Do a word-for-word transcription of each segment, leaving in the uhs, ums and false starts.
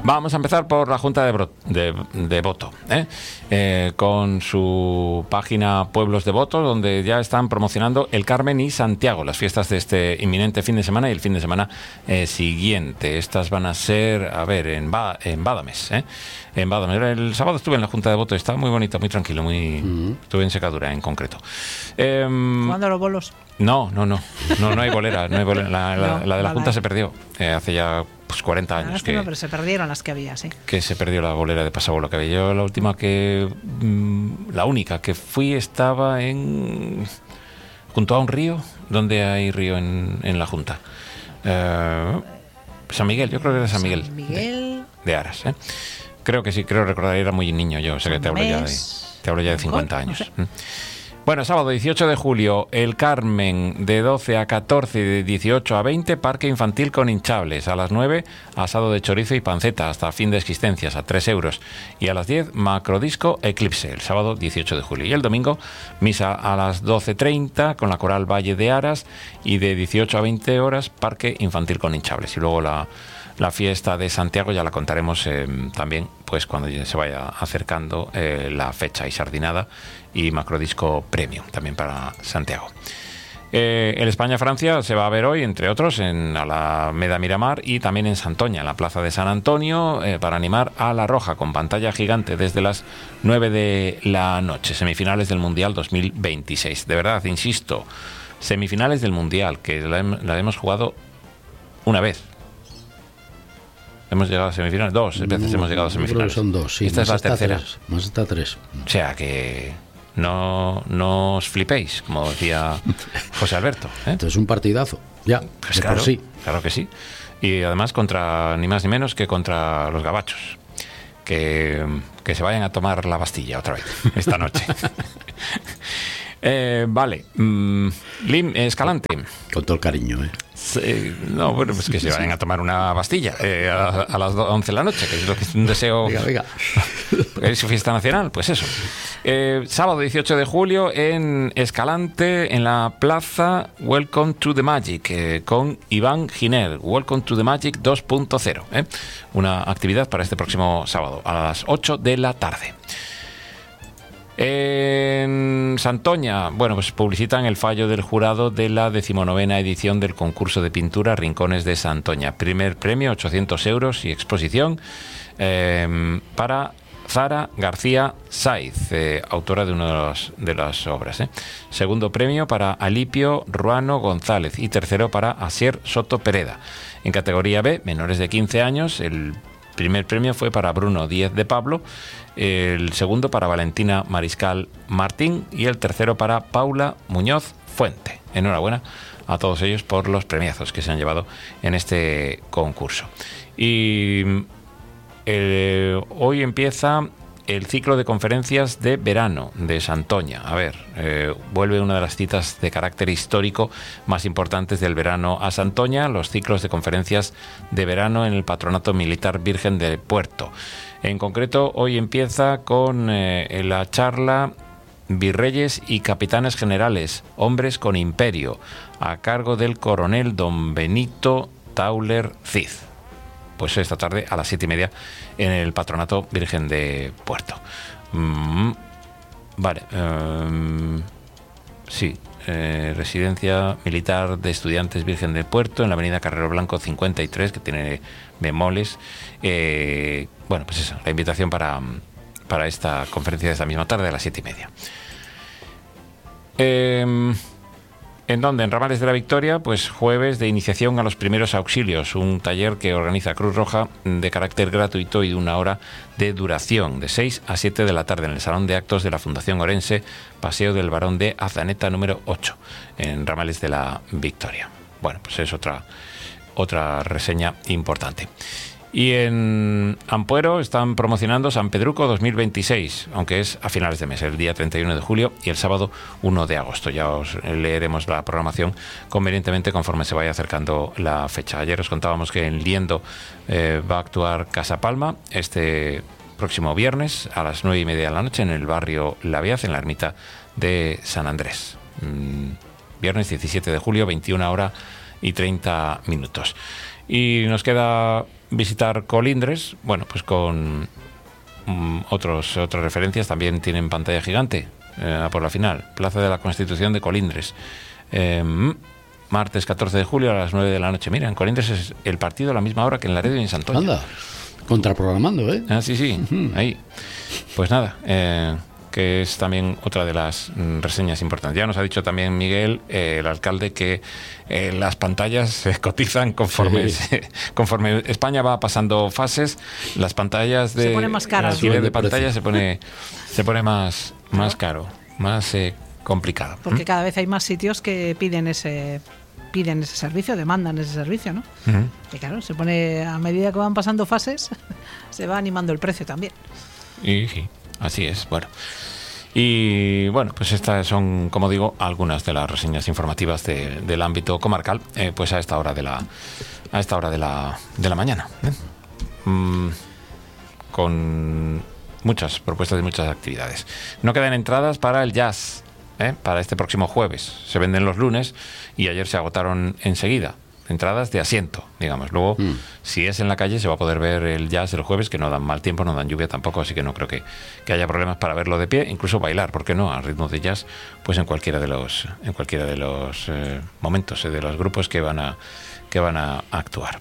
Vamos a empezar por la Junta de, Bro- de, de Voto, ¿eh? Eh, con su página Pueblos de Voto, donde ya están promocionando el Carmen y Santiago, las fiestas de este inminente fin de semana y el fin de semana eh, siguiente. Estas van a ser, a ver, en, ba- en Badames, ¿eh? En Badames. El sábado estuve en la Junta de Voto, estaba muy bonito, muy tranquilo, muy uh-huh. Estuve en Secadura en concreto. Eh, ¿Jugando a los bolos? No, no, no, no, no hay bolera, no hay bolera. La, la, no, la de la no Junta hay. se perdió eh, hace ya pues cuarenta años. Lástima, que, pero se perdieron las que había, sí. Que se perdió la bolera de Pasabolo que había. Yo la última que, mmm, la única que fui estaba en junto a un río, donde hay río en, en la Junta. Eh, San Miguel, yo creo que era San Miguel. San Miguel. De, de Aras, ¿eh? Creo que sí, creo recordar, era muy niño yo, o sea que te hablo ya de, te hablo ya de cincuenta años. No sé. Bueno, sábado dieciocho de julio, el Carmen de doce a catorce y de dieciocho a veinte, parque infantil con hinchables. A las nueve, asado de chorizo y panceta hasta fin de existencias a tres euros. Y a las diez, macrodisco Eclipse, el sábado dieciocho de julio. Y el domingo, misa a las doce treinta con la coral Valle de Aras y de dieciocho a veinte horas, parque infantil con hinchables. Y luego la... La fiesta de Santiago ya la contaremos eh, también pues cuando se vaya acercando eh, la fecha y sardinada y macrodisco premium también para Santiago. Eh, el España-Francia se va a ver hoy, entre otros, en Alameda Miramar y también en Santoña, en la plaza de San Antonio, eh, para animar a la Roja con pantalla gigante desde las nueve de la noche. Semifinales del Mundial dos mil veintiséis. De verdad, insisto, semifinales del Mundial, que la, la hemos jugado una vez. Hemos llegado a semifinales, dos veces no, hemos llegado a semifinales. Creo que son dos, sí. Esta es la tercera. Tres, más está tres. O sea que no, no os flipéis, como decía José Alberto. ¿eh? Entonces es un partidazo, ya, pues de claro, por sí. Claro que sí. Y además contra ni más ni menos que contra los gabachos. Que, que se vayan a tomar la Bastilla otra vez esta noche. eh, vale. Mm, Lim Escalante. Con todo el cariño, ¿eh? Sí, no, bueno, pues que se vayan a tomar una Bastilla eh, a, a las once de la noche, que es lo que es un deseo. Venga, venga. Es su fiesta nacional, pues eso. Eh, sábado dieciocho de julio en Escalante, en la plaza Welcome to the Magic, eh, con Iván Giner. Welcome to the Magic dos punto cero. Eh, una actividad para este próximo sábado a las ocho de la tarde. En Santoña, bueno, pues publicitan el fallo del jurado de la decimonovena edición del concurso de pintura Rincones de Santoña. Primer premio, ochocientos euros y exposición eh, para Zara García Saiz, eh, autora de una de, los, de las obras. Eh. Segundo premio para Alipio Ruano González y tercero para Asier Soto Pereda. En categoría B, menores de quince años, el primer premio fue para Bruno Díez de Pablo, el segundo para Valentina Mariscal Martín y el tercero para Paula Muñoz Fuente. Enhorabuena a todos ellos por los premiazos que se han llevado en este concurso. Y eh, hoy empieza el ciclo de conferencias de verano de Santoña. A ver, eh, vuelve una de las citas de carácter histórico más importantes del verano a Santoña, los ciclos de conferencias de verano en el Patronato Militar Virgen del Puerto. En concreto, hoy empieza con eh, la charla Virreyes y Capitanes Generales, Hombres con Imperio, a cargo del coronel don Benito Tauler Cid. Pues esta tarde a las siete y media en el Patronato Virgen de Puerto. Mm, vale. Um, sí. Eh, residencia Militar de Estudiantes Virgen del Puerto en la avenida Carrero Blanco cincuenta y tres, que tiene bemoles. Eh, bueno, pues eso, la invitación para, para esta conferencia de esta misma tarde a las siete y media. Eh, ¿En dónde? En Ramales de la Victoria, pues jueves de iniciación a los primeros auxilios, un taller que organiza Cruz Roja de carácter gratuito y de una hora de duración, de seis a siete de la tarde, en el Salón de Actos de la Fundación Orense, Paseo del Barón de Azaneta número ocho, en Ramales de la Victoria. Bueno, pues es otra, otra reseña importante. Y en Ampuero están promocionando San Pedruco dos mil veintiséis, aunque es a finales de mes, el día treinta y uno de julio y el sábado uno de agosto. Ya os leeremos la programación convenientemente conforme se vaya acercando la fecha. Ayer os contábamos que en Liendo eh, va a actuar Casa Palma este próximo viernes a las nueve y media de la noche en el barrio La Viaz, en la ermita de San Andrés. Mm, viernes diecisiete de julio, veintiuna horas y treinta minutos. Y nos queda visitar Colindres, bueno, pues con um, otros, otras referencias, también tienen pantalla gigante eh, por la final, Plaza de la Constitución de Colindres. Eh, martes catorce de julio a las nueve de la noche. Mira, en Colindres es el partido a la misma hora que en Laredo y en Santoña. Anda, contraprogramando, ¿eh? Ah, sí, sí, uh-huh. Ahí. Pues nada, eh, que es también otra de las mm, reseñas importantes. Ya nos ha dicho también Miguel, eh, el alcalde, que eh, las pantallas se cotizan conforme, sí. se, conforme España va pasando fases, las pantallas de se pone más caras, alquiler ¿no? de pantalla se pone, se pone más, más caro, más eh, complicado. Porque ¿Mm? cada vez hay más sitios que piden ese piden ese servicio, demandan ese servicio, ¿no? Uh-huh. Y claro, se pone, a medida que van pasando fases, se va animando el precio también. Y sí, así es. Bueno. Y bueno, pues estas son, como digo, algunas de las reseñas informativas de, del ámbito comarcal, eh, pues a esta hora de la a esta hora de la de la mañana, ¿eh? mm, con muchas propuestas y muchas actividades. No quedan entradas para el jazz, ¿eh? Para este próximo jueves. Se venden los lunes y ayer se agotaron enseguida. Entradas de asiento, digamos. Luego, mm. si es en la calle, se va a poder ver el jazz el jueves, que no dan mal tiempo, no dan lluvia tampoco, así que no creo que, que haya problemas para verlo de pie, incluso bailar, ¿por qué no? A ritmo de jazz, pues en cualquiera de los, en cualquiera de los eh, momentos, eh, de los grupos que van a, que van a actuar.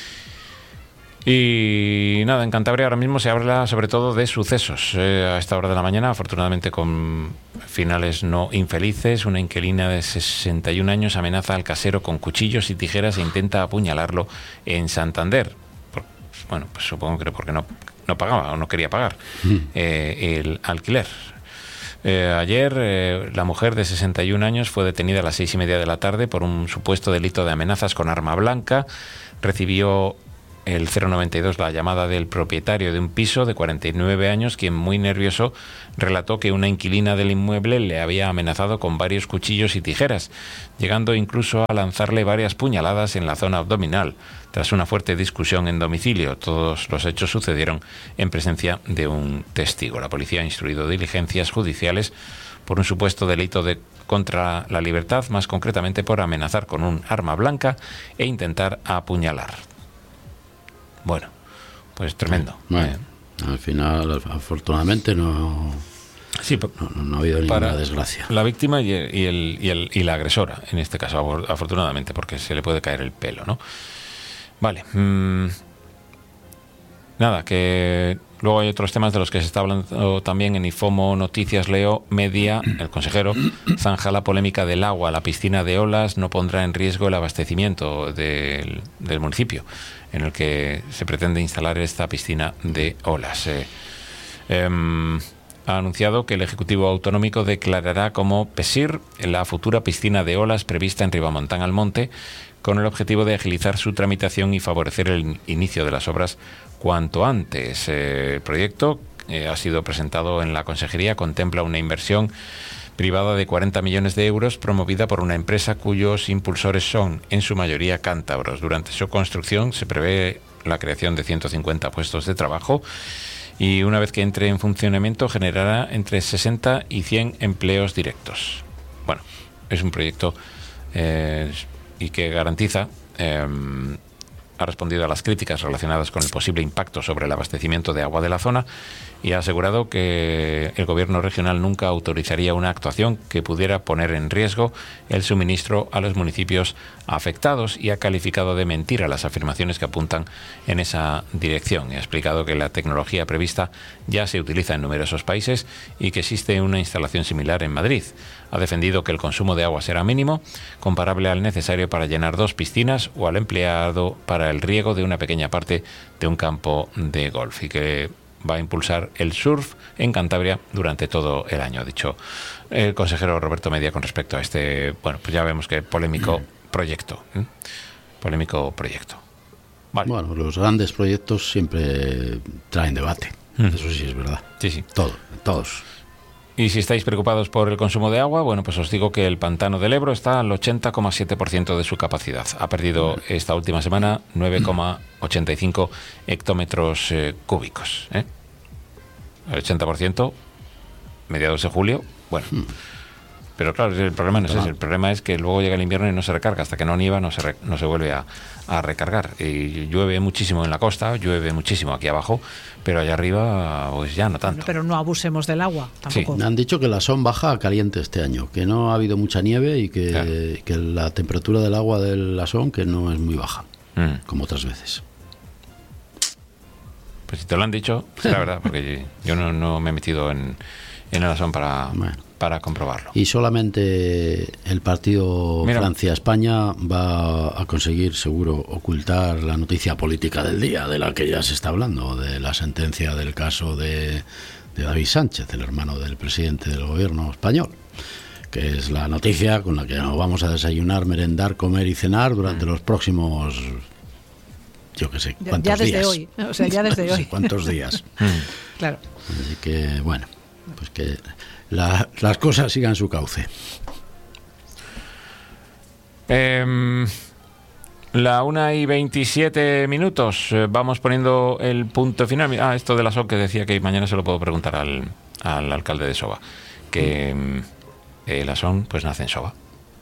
Y nada, en Cantabria ahora mismo se habla sobre todo de sucesos eh, a esta hora de la mañana, afortunadamente con finales no infelices. Una inquilina de sesenta y un años amenaza al casero con cuchillos y tijeras e intenta apuñalarlo en Santander. Por, bueno, pues supongo que porque no, no pagaba o no quería pagar eh, el alquiler. Eh, ayer eh, la mujer de sesenta y un años fue detenida a las seis y media de la tarde por un supuesto delito de amenazas con arma blanca. Recibió el cero noventa y dos la llamada del propietario de un piso de cuarenta y nueve años, quien muy nervioso relató que una inquilina del inmueble le había amenazado con varios cuchillos y tijeras, llegando incluso a lanzarle varias puñaladas en la zona abdominal, tras una fuerte discusión en domicilio. Todos los hechos sucedieron en presencia de un testigo. La policía ha instruido diligencias judiciales por un supuesto delito de contra la libertad, más concretamente por amenazar con un arma blanca e intentar apuñalar. Bueno, pues tremendo. Bueno, eh. al final, afortunadamente, no, sí, no, no ha habido ninguna desgracia. La víctima y, el, y, el, y, el, y la agresora, en este caso, afortunadamente, porque se le puede caer el pelo, ¿no? Vale. Mmm, nada, que luego hay otros temas de los que se está hablando también en Ifomo Noticias. Leo Media, el consejero, zanja la polémica del agua. La piscina de Olas no pondrá en riesgo el abastecimiento del, del municipio en el que se pretende instalar esta piscina de Olas. Eh, eh, ha anunciado que el Ejecutivo Autonómico declarará como PESIR la futura piscina de Olas prevista en Ribamontán Almonte, con el objetivo de agilizar su tramitación y favorecer el inicio de las obras cuanto antes. Eh, el proyecto eh, ha sido presentado en la Consejería, contempla una inversión privada de cuarenta millones de euros promovida por una empresa cuyos impulsores son en su mayoría cántabros. Durante su construcción se prevé la creación de ciento cincuenta puestos de trabajo y una vez que entre en funcionamiento generará entre sesenta y cien empleos directos. Bueno, es un proyecto eh, y que garantiza eh, ha respondido a las críticas relacionadas con el posible impacto sobre el abastecimiento de agua de la zona y ha asegurado que el gobierno regional nunca autorizaría una actuación que pudiera poner en riesgo el suministro a los municipios afectados y ha calificado de mentira las afirmaciones que apuntan en esa dirección. Y ha explicado que la tecnología prevista ya se utiliza en numerosos países y que existe una instalación similar en Madrid. Ha defendido que el consumo de agua será mínimo, comparable al necesario para llenar dos piscinas o al empleado para el riego de una pequeña parte de un campo de golf, y que va a impulsar el surf en Cantabria durante todo el año, ha dicho el consejero Roberto Media con respecto a este, bueno, pues ya vemos que polémico proyecto. ¿eh? Polémico proyecto. Vale. Bueno, los grandes proyectos siempre traen debate. Mm. Eso sí es verdad. Sí, sí. Todo, todos. Y si estáis preocupados por el consumo de agua, bueno, pues os digo que el pantano del Ebro está al ochenta coma siete por ciento de su capacidad. Ha perdido esta última semana nueve coma ochenta y cinco hectómetros eh, cúbicos. ¿eh? El ochenta por ciento, mediados de julio, bueno, Pero claro, el problema no es ese, el problema es que luego llega el invierno y no se recarga, hasta que no nieva no se, re, no se vuelve a, a recargar. Y llueve muchísimo en la costa, llueve muchísimo aquí abajo, pero allá arriba pues ya no tanto. Pero no abusemos del agua tampoco. Sí. Me han dicho que la Son baja a caliente este año, que no ha habido mucha nieve y que, claro. que la temperatura del agua de la Son que no es muy baja, mm. como otras veces. Pues si te lo han dicho, será verdad, porque yo no, no me he metido en, en el Son para, bueno. para comprobarlo. Y solamente el partido Francia-España va a conseguir seguro ocultar la noticia política del día, de la que ya se está hablando, de la sentencia del caso de, de David Sánchez, el hermano del presidente del gobierno español, que es la noticia con la que nos vamos a desayunar, merendar, comer y cenar durante mm. los próximos... yo qué sé, cuántos ya desde días. hoy, o sea, ya desde hoy. ¿Cuántos días? Claro. Así que, bueno, pues que la, las cosas sigan su cauce. Eh, la una y veintisiete minutos, eh, vamos poniendo el punto final. Ah, esto de la S O que decía que mañana se lo puedo preguntar al, al alcalde de Soba, que eh, la S O pues nace en Soba.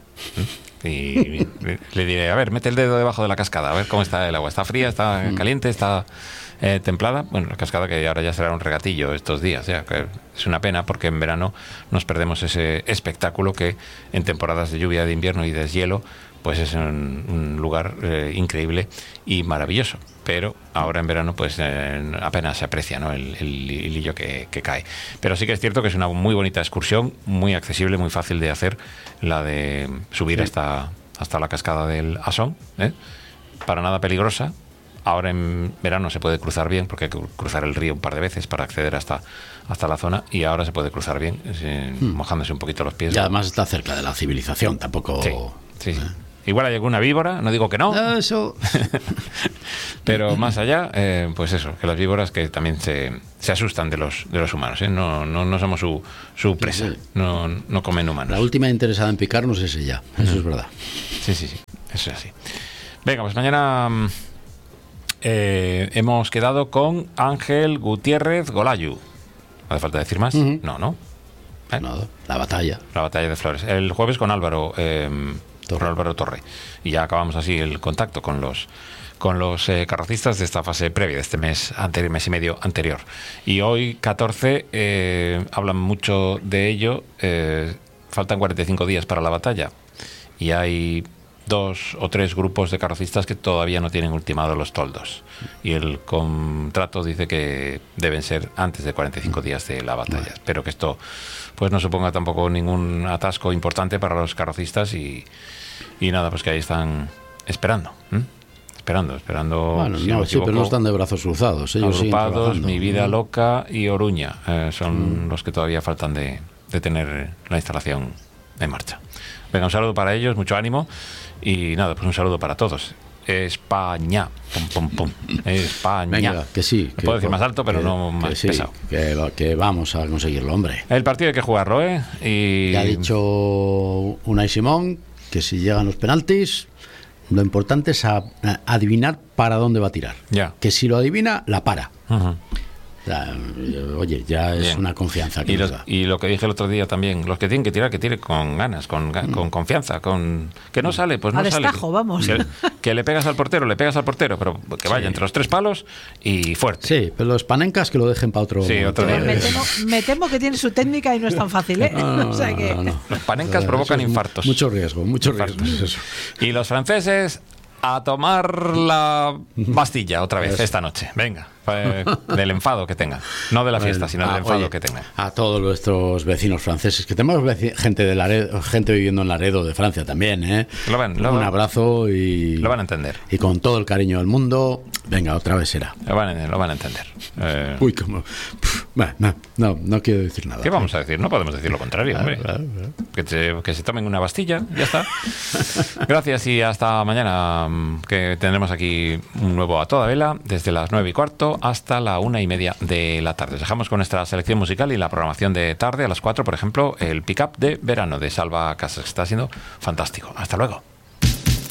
Y le diré, a ver, mete el dedo debajo de la cascada, a ver cómo está el agua. ¿Está fría? ¿Está caliente? ¿Está eh, templada? Bueno, la cascada que ahora ya será un regatillo estos días, ya que es una pena porque en verano nos perdemos ese espectáculo que en temporadas de lluvia, de invierno y deshielo, pues es un, un lugar eh, increíble y maravilloso. Pero ahora en verano pues eh, apenas se aprecia, ¿no? el, el hilillo que, que cae. Pero sí que es cierto que es una muy bonita excursión, muy accesible, muy fácil de hacer, la de subir sí. hasta, hasta la cascada del Asón, ¿eh? Para nada peligrosa. Ahora en verano se puede cruzar bien, porque hay que cruzar el río un par de veces para acceder hasta, hasta la zona, y ahora se puede cruzar bien, eh, hmm. mojándose un poquito los pies. Y además está cerca de la civilización, tampoco... Sí, sí, sí. ¿Eh? Igual hay alguna víbora, no digo que no, eso. Pero más allá, eh, pues eso, que las víboras que también se, se asustan de los de los humanos, ¿eh? no, no, no somos su, su presa, sí, sí. No, no comen humanos. La última interesada en picarnos es ella, eso mm. es verdad. Sí, sí, sí, eso es así. Venga, pues mañana eh, hemos quedado con Ángel Gutiérrez Golayu. ¿Hace falta decir más? Uh-huh. No, no. ¿Eh? Nada, la batalla. La batalla de Flores. El jueves con Álvaro... Eh, Torre. Álvaro Torre. Y ya acabamos así el contacto con los con los eh, carrocistas de esta fase previa, de este mes anterior, mes y medio anterior. Y hoy, catorce, eh, hablan mucho de ello. Eh, faltan cuarenta y cinco días para la batalla. Y hay dos o tres grupos de carrocistas que todavía no tienen ultimado los toldos. Y el contrato dice que deben ser antes de cuarenta y cinco días de la batalla. Bueno. Espero que esto pues no suponga tampoco ningún atasco importante para los carrocistas y Y nada, pues que ahí están esperando, ¿eh? esperando, esperando. Bueno, si no, no sí, pero no están de brazos cruzados. Ellos Agrupados, Mi Vida Loca y Oruña eh, son mm. los que todavía faltan de, de tener la instalación en marcha. Venga, un saludo para ellos, mucho ánimo y nada, pues un saludo para todos. España, pum, pum, pum. España. Venga, que sí. Que puedo decir más alto, pero que, no más que sí, pesado. Que, que vamos a conseguirlo, hombre. El partido hay que jugarlo, ¿eh? Y... Ya ha dicho Unai Simón que si llegan los penaltis, lo importante es a, a adivinar para dónde va a tirar. Ya. Que si lo adivina, la para. Uh-huh. O sea, oye, ya es Bien. una confianza que y, nos los, da. Y lo que dije el otro día también, los que tienen que tirar, que tiren con ganas, con, mm. con confianza, con que no sale, pues no a sale. Destajo, vamos. Que, que le pegas al portero, le pegas al portero, pero que vaya sí. entre los tres palos y fuerte. Sí, pero los panencas que lo dejen para otro. Sí, otro día. Me, temo, me temo que tiene su técnica y no es tan fácil, ¿eh? No, no, o sea que... no, no. Los panencas provocan infartos. Mucho riesgo, mucho riesgo. Eso. Y los franceses a tomar la Bastilla otra vez esta noche. Venga, eh, del enfado que tengan. No de la fiesta, sino del enfado oye, que tengan. A todos nuestros vecinos franceses, que tenemos veci- gente de Laredo, gente viviendo en Laredo de Francia también, ¿eh? Lo van, lo, Un abrazo y... Lo van a entender. Y con todo el cariño del mundo, venga, otra vez será. Lo van a, lo van a entender. Eh... Uy, como... Pff, no, no, no quiero decir nada. ¿Qué vamos a decir? No podemos decir lo contrario, claro, hombre. claro, claro. Que, se, que se tomen una Bastilla, ya está. Gracias y hasta mañana, que tendremos aquí un nuevo A Toda Vela, desde las nueve y cuarto hasta la una y media de la tarde. Os dejamos con nuestra selección musical y la programación de tarde a las cuatro, por ejemplo, el pick-up de verano de Salva Casas, que está siendo fantástico. Hasta luego.